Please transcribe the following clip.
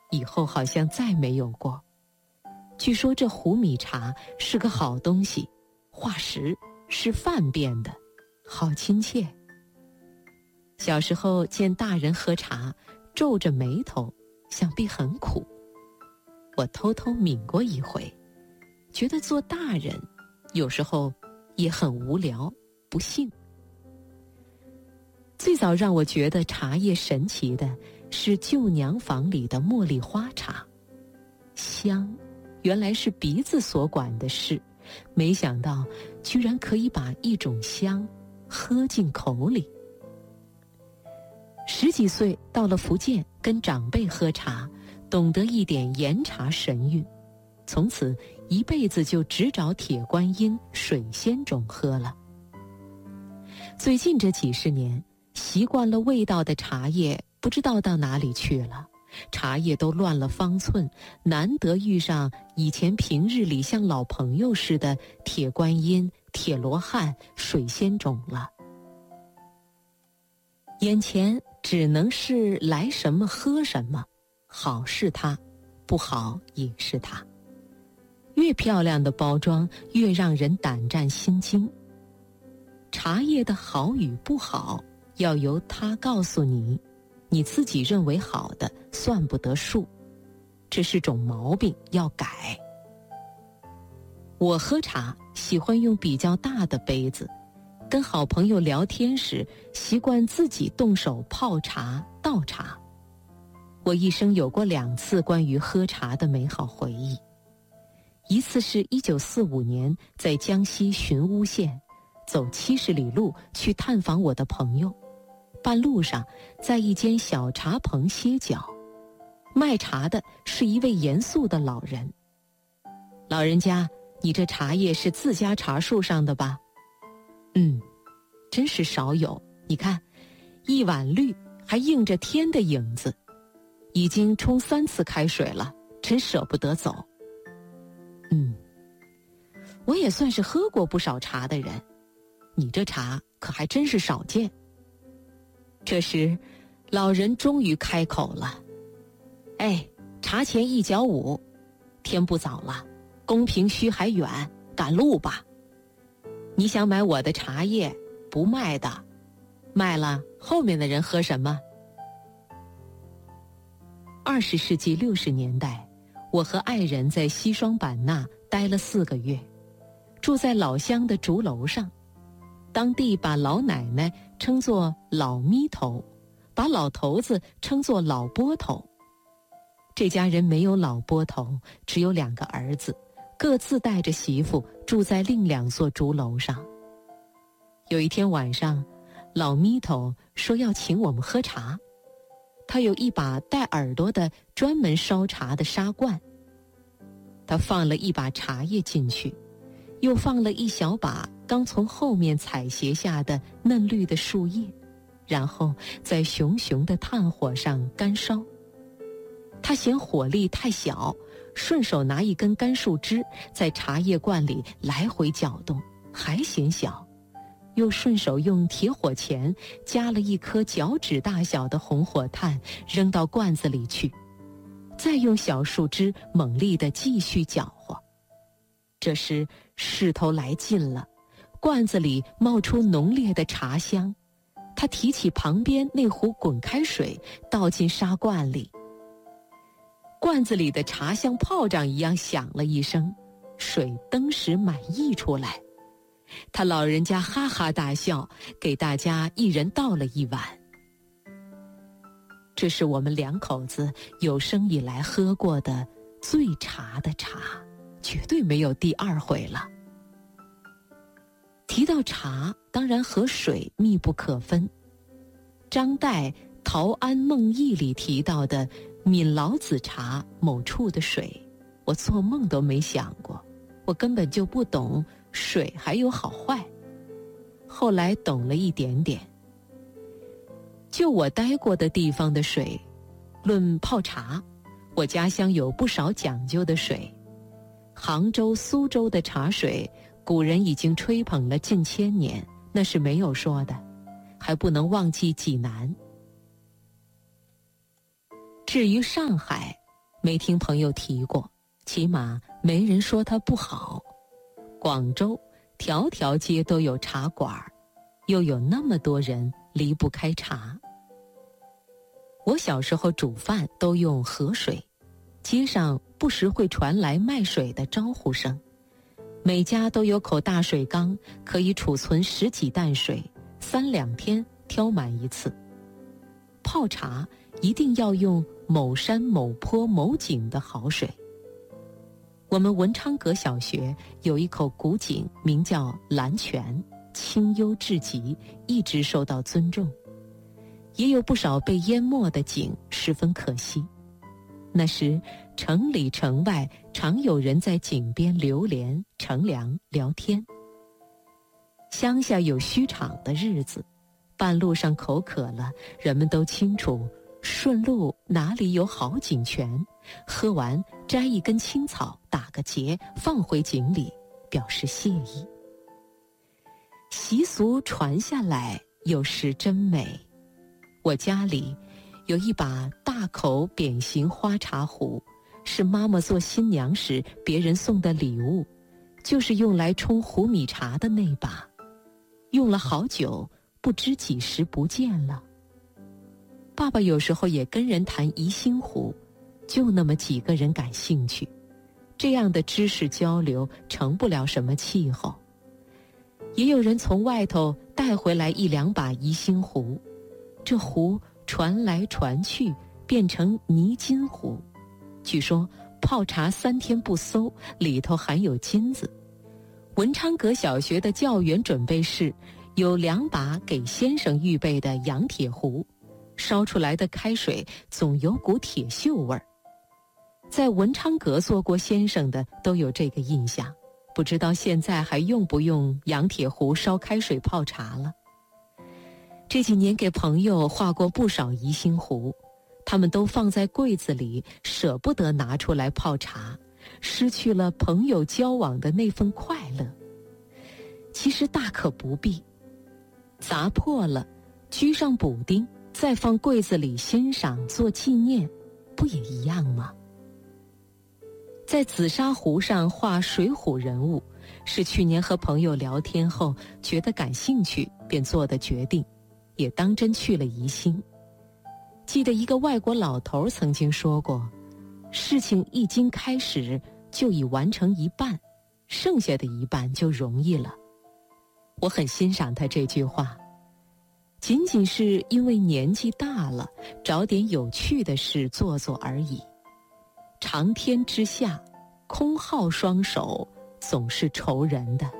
以后好像再没有过。据说这胡米茶是个好东西，化石，是饭变的，好亲切。小时候见大人喝茶，皱着眉头，想必很苦。我偷偷抿过一回，觉得做大人有时候也很无聊，不幸。最早让我觉得茶叶神奇的是旧娘房里的茉莉花茶，香原来是鼻子所管的事，没想到居然可以把一种香喝进口里。10几岁到了福建，跟长辈喝茶，懂得一点岩茶神韵，从此一辈子就只找铁观音、水仙种喝了。最近这几十年，习惯了味道的茶叶不知道到哪里去了，茶叶都乱了方寸，难得遇上以前平日里像老朋友似的铁观音、铁罗汉、水仙种了。眼前只能是来什么喝什么，好是它，不好也是它。越漂亮的包装，越让人胆战心惊。茶叶的好与不好，要由它告诉你，你自己认为好的算不得数，这是种毛病，要改。我喝茶喜欢用比较大的杯子，跟好朋友聊天时习惯自己动手泡茶、倒茶。我一生有过2次关于喝茶的美好回忆，一次是1945年在江西寻乌县走70里路去探访我的朋友，半路上在一间小茶棚歇脚，卖茶的是一位严肃的老人。老人家，你这茶叶是自家茶树上的吧？真是少有，你看，一碗绿还映着天的影子，已经冲3次开水了，真舍不得走。我也算是喝过不少茶的人，你这茶可还真是少见。这时，老人终于开口了：“茶钱1角5，天不早了，宫平墟还远，赶路吧。你想买我的茶叶，不卖的，卖了后面的人喝什么？”20世纪60年代，我和爱人在西双版纳待了4个月，住在老乡的竹楼上。当地把老奶奶称作老咪头，把老头子称作老波头。这家人没有老波头，只有2个儿子，各自带着媳妇住在另2座竹楼上。有一天晚上，老咪头说要请我们喝茶，他有一把带耳朵的专门烧茶的砂罐，他放了一把茶叶进去，又放了一小把刚从后面采撷下的嫩绿的树叶，然后在熊熊的炭火上干烧。他嫌火力太小，顺手拿一根干树枝在茶叶罐里来回搅动，还嫌小，又顺手用铁火钳加了一颗脚趾大小的红火炭扔到罐子里去，再用小树枝猛力地继续搅和。这时势头来劲了，罐子里冒出浓烈的茶香，他提起旁边那壶滚开水，倒进砂罐里。罐子里的茶像炮仗一样响了一声，水登时满溢出来。他老人家哈哈大笑，给大家一人倒了一碗。这是我们2口子有生以来喝过的最茶的茶，绝对没有第2回了。提到茶，当然和水密不可分。张岱《陶庵梦忆》里提到的闽老子茶某处的水，我做梦都没想过，我根本就不懂水还有好坏。后来懂了一点点。就我待过的地方的水，论泡茶，我家乡有不少讲究的水。杭州、苏州的茶水，古人已经吹捧了近1000年，那是没有说的。还不能忘记济南。至于上海， 没听朋友提过，起码没人说它不好。广州条条街都有茶馆，又有那么多人离不开茶。我小时候煮饭都用河水，街上不时会传来卖水的招呼声。每家都有口大水缸，可以储存10几担水，3、2天挑满一次。泡茶一定要用某山某坡某井的好水。我们文昌阁小学有一口古井，名叫蓝泉，清幽至极，一直受到尊重。也有不少被淹没的井，十分可惜。那时城里城外常有人在井边流连乘凉聊天。乡下有墟场的日子，半路上口渴了，人们都清楚顺路哪里有好井泉，喝完摘一根青草打个结放回井里，表示谢意。习俗传下来，有时真美。我家里有一把大口扁形花茶壶，是妈妈做新娘时别人送的礼物，就是用来冲胡米茶的那把，用了好久，不知几时不见了。爸爸有时候也跟人谈宜兴壶，就那么几个人感兴趣，这样的知识交流成不了什么气候。也有人从外头带回来1、2把宜兴壶，这壶传来传去变成泥金壶，据说泡茶3天不馊，里头含有金子。文昌阁小学的教员准备室有2把给先生预备的洋铁壶，烧出来的开水总有股铁锈味儿。在文昌阁做过先生的都有这个印象，不知道现在还用不用洋铁壶烧开水泡茶了。这几年给朋友画过不少宜兴壶，他们都放在柜子里，舍不得拿出来泡茶，失去了朋友交往的那份快乐。其实大可不必，砸破了镢上补丁，再放柜子里欣赏做纪念，不也一样吗？在紫砂壶上画水浒人物，是去年和朋友聊天后觉得感兴趣便做的决定，也当真去了宜兴。记得一个外国老头曾经说过，事情一经开始就已完成一半，剩下的一半就容易了。我很欣赏他这句话，仅仅是因为年纪大了，找点有趣的事做做而已。长天之下，空耗双手总是愁人的。